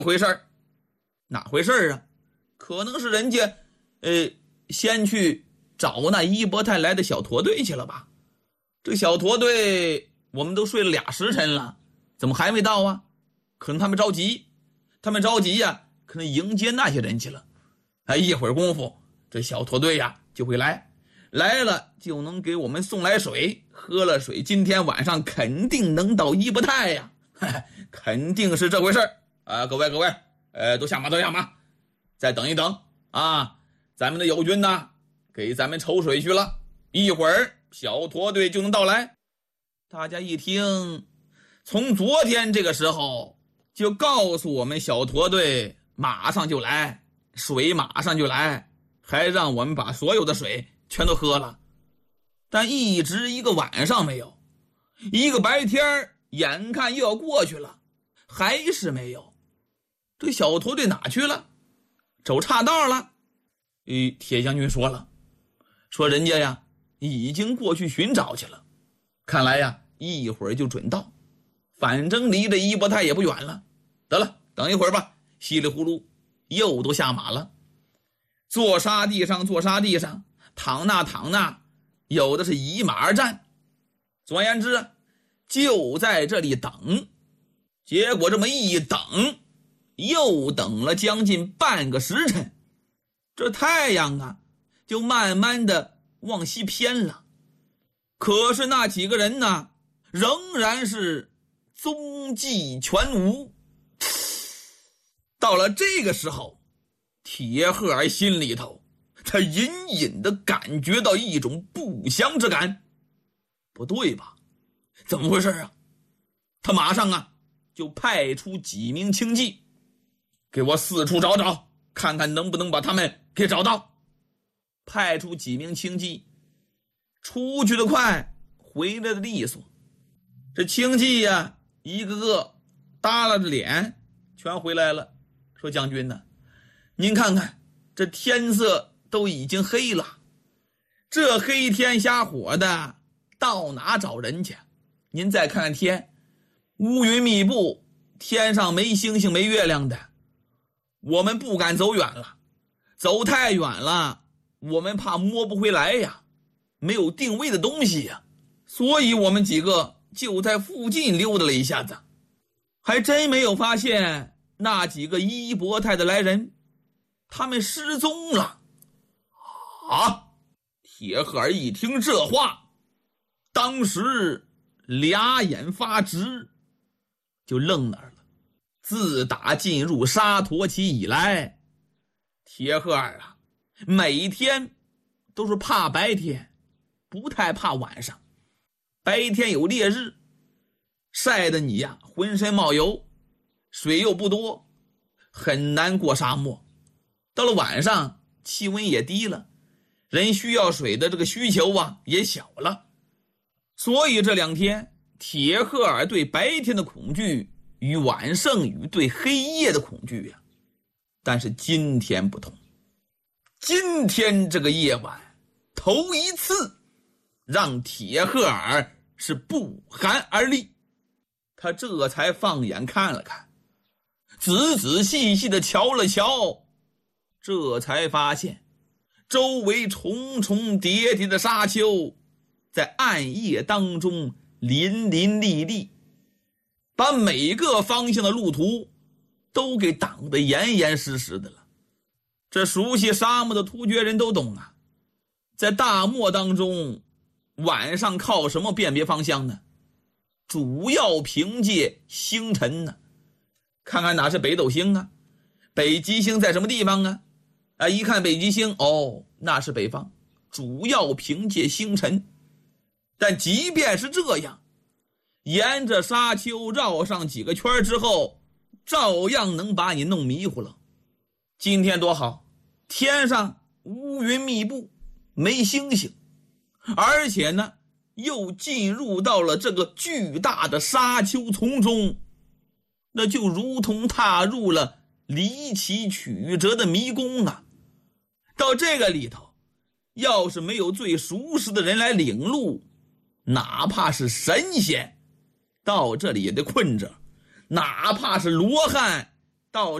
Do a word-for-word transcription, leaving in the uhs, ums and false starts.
回事儿？哪回事儿啊？可能是人家呃先去找那伊伯泰来的小驼队去了吧？这小驼队我们都睡了俩时辰了，怎么还没到啊？可能他们着急，他们着急呀、啊，可能迎接那些人去了。哎，一会儿功夫，这小驼队呀就会来，来了就能给我们送来水，喝了水，今天晚上肯定能到伊伯泰呀，肯定是这回事儿啊！各位各位，呃，都下马，都下马，再等一等啊！咱们的友军呢，给咱们抽水去了，一会儿小驼队就能到来。大家一听，从昨天这个时候就告诉我们小驼队马上就来，水马上就来，还让我们把所有的水全都喝了，但一直一个晚上没有，一个白天眼看又要过去了，还是没有。这小驼队哪去了？走岔道了。呃，铁将军说了，说人家呀已经过去寻找去了，看来呀一会儿就准到，反正离这伊伯泰也不远了。得了，等一会儿吧。稀里呼噜又都下马了，坐沙地上坐沙地上，躺那躺那，有的是倚马而战。总而言之，就在这里等。结果这么一等，又等了将近半个时辰，这太阳啊就慢慢的往西偏了。可是那几个人呢，仍然是踪迹全无。到了这个时候，铁赫尔心里头他隐隐的感觉到一种不祥之感。不对吧？怎么回事啊？他马上啊就派出几名轻骑，给我四处找找，看看能不能把他们给找到。派出几名轻骑，出去的快，回来的利索。这轻骑呀一个个耷拉着脸全回来了，说将军呢，您看看这天色都已经黑了，这黑天瞎火的到哪找人去？您再看看天，乌云密布，天上没星星没月亮的，我们不敢走远了，走太远了我们怕摸不回来呀，没有定位的东西呀，所以我们几个就在附近溜达了一下子，还真没有发现那几个伊伯泰的来人，他们失踪了。啊！铁赫尔一听这话，当时俩眼发直，就愣那儿了。自打进入沙陀旗以来，铁赫尔啊每天都是怕白天，不太怕晚上。白天有烈日，晒得你呀浑身冒油，水又不多，很难过沙漠。到了晚上气温也低了，人需要水的这个需求啊也小了。所以这两天铁赫尔对白天的恐惧远胜于对黑夜的恐惧呀、啊。但是今天不同，今天这个夜晚头一次让铁赫尔是不寒而栗。他这才放眼看了看，仔仔细细的瞧了瞧，这才发现周围重重叠叠的沙丘在暗夜当中林林立立，把每个方向的路途都给挡得严严实实的了。这熟悉沙漠的突厥人都懂啊，在大漠当中晚上靠什么辨别方向呢？主要凭借星辰呢。看看哪是北斗星啊，北极星在什么地方啊？啊，一看北极星，哦，那是北方，主要凭借星辰。但即便是这样，沿着沙丘绕上几个圈之后，照样能把你弄迷糊了。今天多好，天上乌云密布，没星星，而且呢又进入到了这个巨大的沙丘丛中，那就如同踏入了离奇曲折的迷宫啊。到这个里头，要是没有最熟识的人来领路，哪怕是神仙到这里也得困着，哪怕是罗汉到